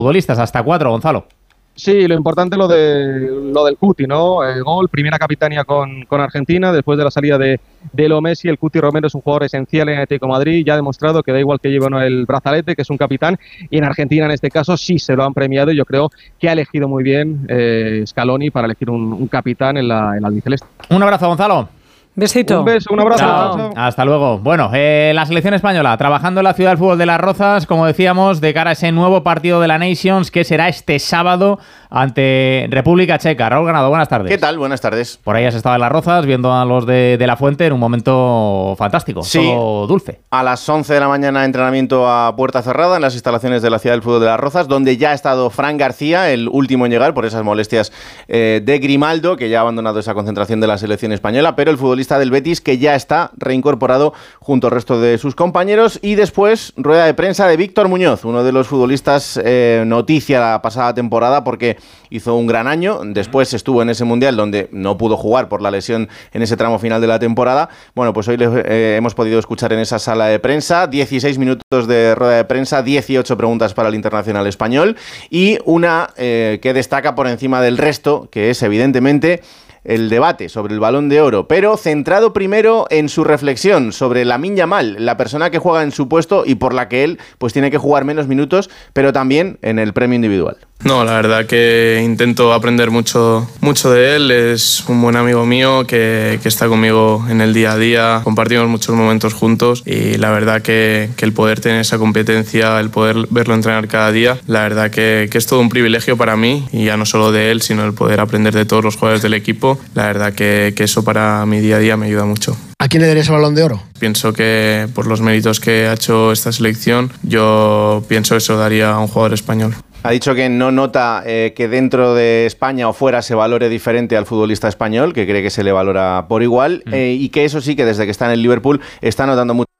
futbolistas, hasta 4, Gonzalo. Sí, lo importante es lo del Cuti, ¿no? Gol, primera capitanía con Argentina, después de la salida de Leo Messi. El Cuti Romero es un jugador esencial en Atlético de Madrid, ya ha demostrado que da igual que lleve o no el brazalete, que es un capitán, y en Argentina en este caso sí se lo han premiado, y yo creo que ha elegido muy bien Scaloni para elegir un capitán en la albiceleste. Un abrazo, Gonzalo. Besito. Un beso, un abrazo. Chao. Hasta luego. Bueno, la selección española trabajando en la Ciudad del Fútbol de Las Rozas, como decíamos, de cara a ese nuevo partido de la Nations que será este sábado ante República Checa. Raúl Ganado, buenas tardes. ¿Qué tal? Buenas tardes. Por ahí has estado en Las Rozas viendo a los de La Fuente en un momento fantástico, sí, todo dulce. A las 11 de la mañana entrenamiento a puerta cerrada en las instalaciones de la Ciudad del Fútbol de Las Rozas, donde ya ha estado Fran García, el último en llegar por esas molestias de Grimaldo, que ya ha abandonado esa concentración de la selección española, pero el futbolista del Betis que ya está reincorporado junto al resto de sus compañeros. Y después rueda de prensa de Víctor Muñoz, uno de los futbolistas noticia la pasada temporada porque hizo un gran año. Después estuvo en ese Mundial donde no pudo jugar por la lesión en ese tramo final de la temporada. Bueno, pues hoy hemos podido escuchar en esa sala de prensa 16 minutos de rueda de prensa, 18 preguntas para el internacional español y una que destaca por encima del resto, que es evidentemente el debate sobre el Balón de Oro, pero centrado primero en su reflexión sobre Lamine Yamal, la persona que juega en su puesto y por la que él pues tiene que jugar menos minutos, pero también en el premio individual. No, la verdad que intento aprender mucho de él. Es un buen amigo mío que está conmigo en el día a día. Compartimos muchos momentos juntos y la verdad que el poder tener esa competencia, el poder verlo entrenar cada día, la verdad que es todo un privilegio para mí, y ya no solo de él, sino el poder aprender de todos los jugadores del equipo. La verdad que eso para mi día a día me ayuda mucho. ¿A quién le darías el Balón de Oro? Pienso que por los méritos que ha hecho esta selección, yo pienso que se lo daría a un jugador español. Ha dicho que no nota que dentro de España o fuera se valore diferente al futbolista español, que cree que se le valora por igual, y que eso sí, que desde que está en el Liverpool está notando mucho.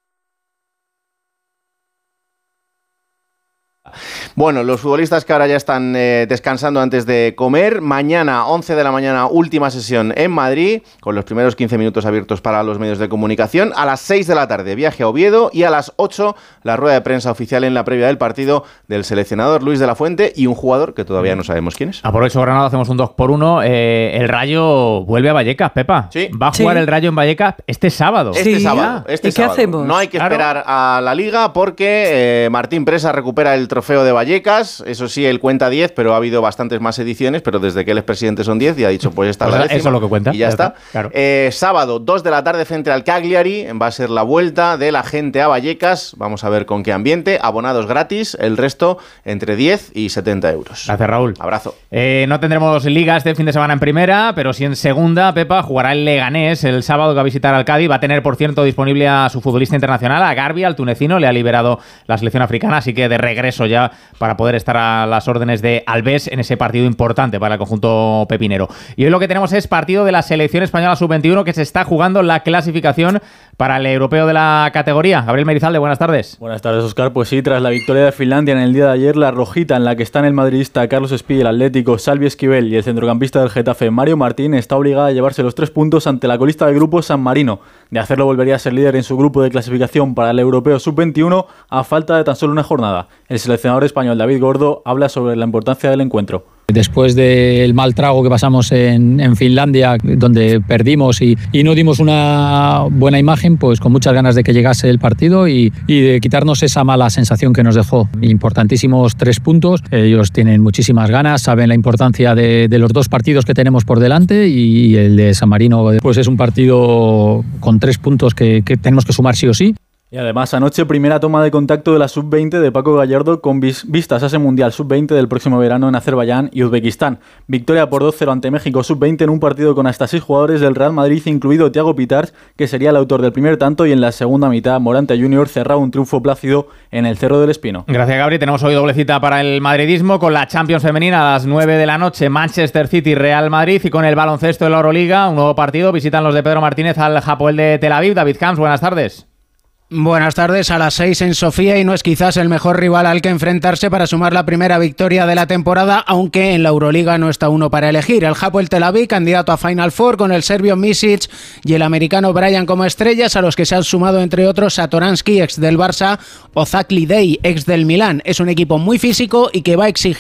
Bueno, los futbolistas que ahora ya están descansando antes de comer. Mañana, 11 de la mañana, última sesión en Madrid, con los primeros 15 minutos abiertos para los medios de comunicación. A las 6 de la tarde, viaje a Oviedo, y a las 8, la rueda de prensa oficial en la previa del partido del seleccionador Luis de la Fuente y un jugador que todavía no sabemos quién es. Aprovecho, Granado, hacemos un 2-1. El Rayo vuelve a Vallecas, Pepa. Sí. Va a jugar el Rayo en Vallecas este sábado. Este sábado. ¿Y qué hacemos? No hay que esperar a la Liga porque Martín Presa recupera el trofeo de Vallecas. Eso sí, él cuenta 10, pero ha habido bastantes más ediciones, pero desde que él es presidente son 10 y ha dicho, pues esta es la décima. Eso es lo que cuenta. Y ya está. Claro. Sábado, 2 de la tarde frente al Cagliari. Va a ser la vuelta de la gente a Vallecas. Vamos a ver con qué ambiente. Abonados gratis, el resto entre 10 y 70 euros. Gracias, Raúl. Abrazo. No tendremos Liga este fin de semana en primera, pero sí en segunda. Pepa jugará el Leganés el sábado, que va a visitar al Cádiz. Va a tener, por cierto, disponible a su futbolista internacional, a Garbi, al tunecino. Le ha liberado la selección africana, así que de regreso ya para poder estar a las órdenes de Alves en ese partido importante para el conjunto pepinero. Y hoy lo que tenemos es partido de la selección española sub-21, que se está jugando la clasificación para el europeo de la categoría. Gabriel Merizalde, buenas tardes. Buenas tardes, Óscar. Pues sí, tras la victoria de Finlandia en el día de ayer, la rojita, en la que están el madridista Carlos Espí, el atlético Salvi Esquivel y el centrocampista del Getafe Mario Martín, está obligada a llevarse los 3 puntos ante la colista del grupo San Marino. De hacerlo, volvería a ser líder en su grupo de clasificación para el europeo sub-21 a falta de tan solo una jornada. El seleccionador español David Gordo habla sobre la importancia del encuentro. Después del mal trago que pasamos en Finlandia, donde perdimos y no dimos una buena imagen, pues con muchas ganas de que llegase el partido y de quitarnos esa mala sensación que nos dejó. Importantísimos 3 puntos, ellos tienen muchísimas ganas, saben la importancia de los 2 partidos que tenemos por delante, y el de San Marino pues es un partido con 3 puntos que tenemos que sumar sí o sí. Y además, anoche, primera toma de contacto de la Sub-20 de Paco Gallardo con vistas a ese Mundial Sub-20 del próximo verano en Azerbaiyán y Uzbekistán. Victoria por 2-0 ante México Sub-20 en un partido con hasta 6 jugadores del Real Madrid, incluido Thiago Pitars, que sería el autor del primer tanto, y en la segunda mitad Morante Junior cerraba un triunfo plácido en el Cerro del Espino. Gracias, Gabri. Tenemos hoy doble cita para el madridismo con la Champions femenina a las 9 de la noche, Manchester City Real Madrid, y con el baloncesto de la Euroliga, un nuevo partido. Visitan los de Pedro Martínez al Hapoel de Tel Aviv. David Camps, buenas tardes. Buenas tardes, a las 6 en Sofía, y no es quizás el mejor rival al que enfrentarse para sumar la primera victoria de la temporada, aunque en la Euroliga no está uno para elegir. El Hapoel Tel Aviv, candidato a Final Four, con el serbio Misic y el americano Bryan como estrellas, a los que se han sumado entre otros Satoransky, ex del Barça, o Zach Lidey, ex del Milán. Es un equipo muy físico y que va a exigir